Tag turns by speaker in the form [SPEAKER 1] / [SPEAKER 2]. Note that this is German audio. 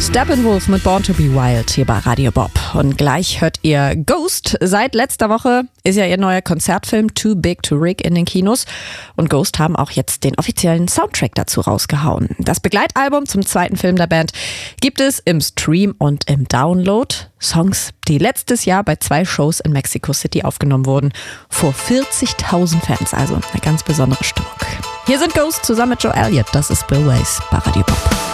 [SPEAKER 1] Steppenwolf mit Born to be Wild hier bei Radio Bob. Und gleich hört ihr Ghost. Seit letzter Woche ist ja ihr neuer Konzertfilm Too Big to Rig in den Kinos. Und Ghost haben auch jetzt den offiziellen Soundtrack dazu rausgehauen. Das Begleitalbum zum zweiten Film der Band gibt es im Stream und im Download. Songs, die letztes Jahr bei 2 Shows in Mexico City aufgenommen wurden. Vor 40.000 Fans, also eine ganz besondere Stimmung. Hier sind Ghost zusammen mit Joe Elliott. Das ist Bill Weiss bei Radio Bob.